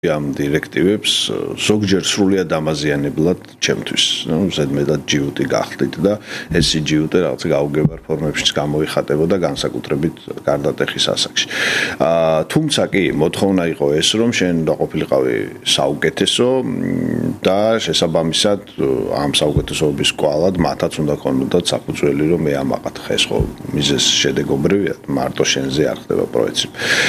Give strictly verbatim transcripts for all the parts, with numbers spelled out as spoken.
ამ დირექტივებს ზოგჯერ სრულიად ამაზიანებლად ჩემთვის, ну, ზედმეტად ჯიუტი გახდით და ეს ჯიუტი რაღაც გაუგებარ ფორმებშიც გამოიხატებოდა განსაკუთრებით გარდატეხის ასაკში. აა თუმცა კი მოთხოვნა იყო ეს, რომ შენ დაყოფილიყავი საუკეთესო და შესაბამისად ამ საუკეთესოების კვალად მათაც უნდა ქონოდათ საფუძველი, რომ მე ამაყად ხეს ხო მიზეს შედეგობრივია, მარტო შენზე არ ხდება პროექცი.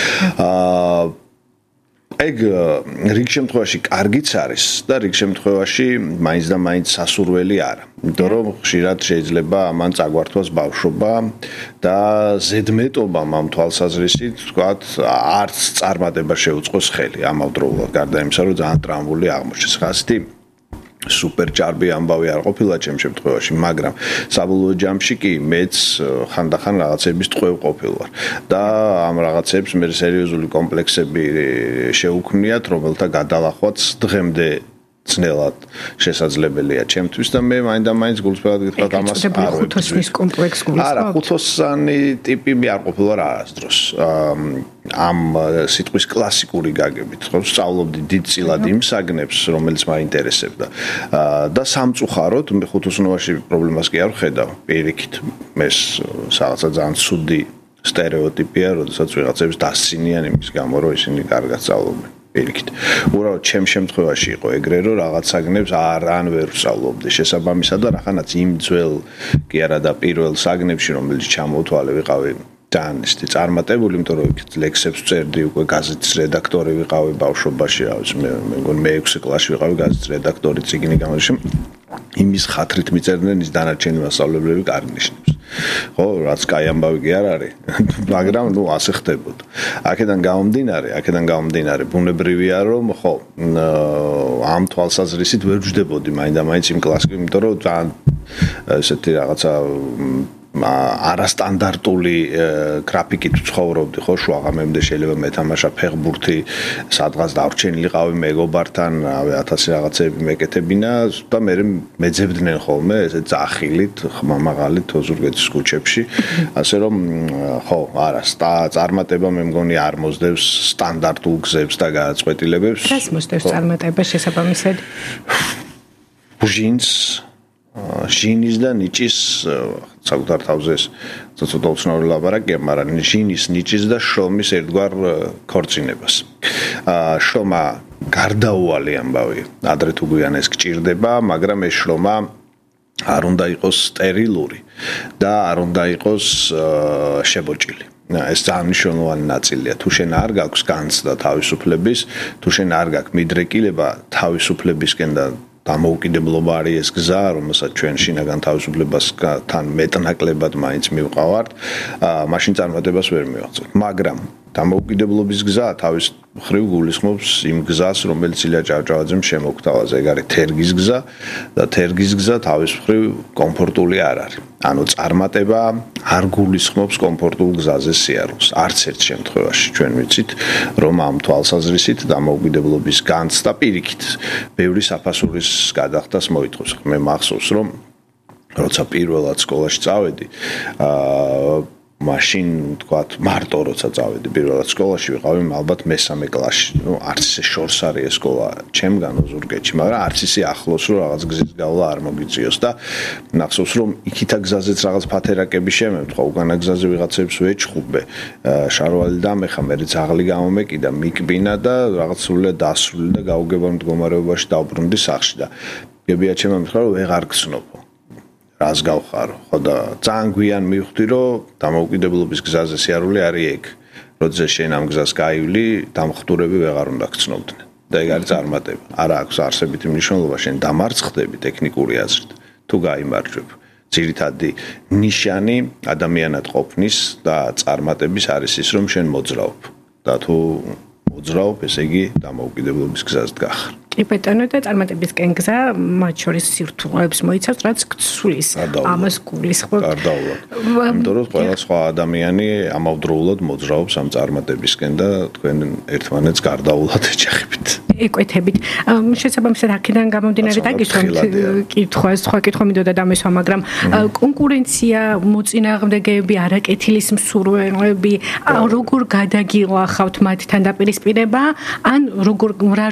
აა ეგ რიგ შემთხვევაში კარგიც არის და რიგ შემთხვევაში მაინც და მაინც სასურველი არა. იმიტომ რომ ხშირად შეიძლება ამან წაგვართვას ბავშვობა და ზედმეტობამ ამ თვალსაზრისით ვთქვათ არც წარმატება შეუწყოს ხელი ამავდროულად გარდა იმისა რომ ძალიან ტრამვული აღმოჩნდეს. ხასთი სუპერ ჭარბი ამბავი არ ყოფილა ჩემ შემთხვევაში, მაგრამ საბოლოო ჯამში კი მეც ხანდახან რაღაცების ტყვევ ყოფილვარ და ამ რაღაცებს მე სერიოზული კომპლექსები შეუქმნიათ, რომელთა გადალახვაც დღემდე ძნელად შესაძლებელია ჩემთვის და მე მაინდა-მაინც გულწრფელად გითხრათ ამას არ ხუთოსნის კომპლექს გულისხმობთ. არა, ხუთოსანი ტიპი მე არ ყოფილვარ არასდროს. ამ სიტყვის კლასიკური გაგებით, ხო, სწავლობდი დიდწილად იმ საგნებს, რომელიც მაინტერესებდა. და სამწუხაროდ მე ხუთოსნობაში პრობლემას კი არ ვხედავ, პირიქით. ეს რაღაცა ძალიან ცუდი სტერეოტიპია, როდესაც ვიღაცებს დასცინიან იმის გამო, რომ ისინი კარგად სწავლობენ. პირიქით. უბრალოდ ჩემ შემთხვევაში იყო ეგრე, რომ რაღაც საგნებს არ ან ვერ ვსწავლობდი. შესაბამისად და რახანაც იმ ძველ კი არა და პირველ საგნებში, რომელიც ჩამოვთვალე ვიყავი ძალიან ისეთი წარმატებული, იმიტომ რომ ლექსებს წერდი, უკვე გაზეთის რედაქტორი ვიყავი ბავშვობაში, რა ვიცი, მე მეგონი მეექვსე კლასში ვიყავი გაზეთის რედაქტორი, წიგნი გამორიში. იმის ხათრით მიწერდნენ ის დანარჩენი მასწავლებლები კარგ ნიშნებს. ხო, რაც კაი ამბავი კი არ არის, მაგრამ ნუ ასე ხდებოდა. აქედან გამომდინარე, აქედან გამომდინარე, ბუნებრივია რომ ხო, ამ თვალსაზრისით ვერ ვждებოდი მაინდა-მაინც იმ კლასში, იმიტომ რომ ძალიან ესეთი რაღაცა არასტანდარტული გრაფიკით ცხოვრობდი, ხო, შუაღამემდე შეიძლება მეთამაშა ფეხბურთი, სადღაც დავრჩენილიყავი მეგობართან, რავი, ათასი რაღაცები მეკეთებინა და მე მეძებდნენ ხოლმე ესეთ ძახილით, ხმამაღალით ოზურგეთის ქუჩებში, ასე რომ ხო, არა, წარმატება მე მგონი არ მოსდევს სტანდარტულ გზებს და გადაწყვეტილებებს. რას მოსდევს წარმატება შესაბამისად? ჟინს ჟინის და ნიჭის საკუთარ თავზე ცოტა უცნაური ლაპარაკია, მაგრამ ჟინის, ნიჭის და შრომის ერთგვარ ქორწინებას. შრომა გარდაუვალი ამბავი, ადრე თუ გვიან ეს გჭირდება, მაგრამ ეს შრომა არ უნდა იყოს სტერილური და არ უნდა იყოს შებოჭილი. ეს ძალიან მნიშვნელოვანი ნაწილია. თუ შენ არ გაქვს განცდა თავისუფლების, თუ შენ არ გაქვს მიდრეკილება თავისუფლებისკენ და დამოუკიდებლობა არის ეს გზა, რომელსაც ჩვენ შინაგან თავისუფლებასთან მეტნაკლებად მაინც მივყავართ, მაშინ წარმატებას ვერ მივაღწევთ. მაგრამ დამოუკიდებლობის გზა თავის მხრივ გულისხმობს იმ გზას, რომელიც ილია ჭავჭავაძემ შემოგთავაზა. ეგ არის თერგის გზა და თერგის გზა თავის მხრივ კომფორტული არ არის. ანუ წარმატება არ გულისხმობს კომფორტულ გზაზე სიარულს. არც ერთ შემთხვევაში ჩვენ ვიცით, რომ ამ თვალსაზრისით დამოუკიდებლობის განცდა პირიქით ბევრი საფასურის გადახდას მოითხოვს. მე მახსოვს, რომ როცა პირველად სკოლაში წავედი, აა მაშინ თქვათ მარტო როცა წავედი პირველად სკოლაში ვიყავი ალბათ მესამე კლასში. ნუ არც ისე შორს არის ეს სკოლა ჩემგან ოზურგეთში, მაგრამ არც ისე ახლოს რომ რაღაც გზის გავლა არ მოგიწიოს და ნახსოვს რომ იქითა გზაზეც რაღაც ფათერაკები შემევთქვა, უკანა გზაზე ვიღაცებს ვეჭხუბე, შარვალი დამეხა, მე ძაღლი გამომეკიდა, მიკბინა და რაღაც სრულიად დასრული და გაუგებარ მდგომარეობაში დავბრუნდი სახლში და გებია ჩემო მითხრა რომ ვეღარ გცნობო. რას გავხარო, ხო და ძალიან გვიან მივხვდი, რომ დამოუკიდებლობის გზაზე სიარული არის ეგ. როდესაც შენ ამ გზას გაივლი, დამხტურები ვეღარ უნდა გცნობდნენ. და ეგ არის წარმატება. არა აქვს არსებითი მნიშვნელობა, შენ დამარცხდები ტექნიკური აზრით, თუ გაიმარჯვებ. ძირითადი ნიშანი ადამიანად ყოფნის და წარმატების არის ის, რომ შენ მოძრაობ. და თუ მოძრაობ, ესე იგი დამოუკიდებლობის გზაზე გახარ. კი ბატონო და წარმატებისკენ გზა მათ შორის სირთულეებს მოიცავს, რაც გცვლის. ამას გულისხმობ. გარდაულად. იმიტომ რომ ყველა სხვა ადამიანი ამავდროულად მოძრაობს ამ წარმატებისკენ და თქვენ ერთმანეთს გარდაულად ეჯახებით. ეკვეთებით. შესაბამისად აქედან გამომდინარე დაგისვამთ კითხვა, სხვა კითხვა მინდოდა დამესვა, მაგრამ კონკურენცია, მოწინააღმდეგეები, არაკეთილის მსურველები, როგორ გადაგილახავთ მათთან დაპირისპირება, ან როგორ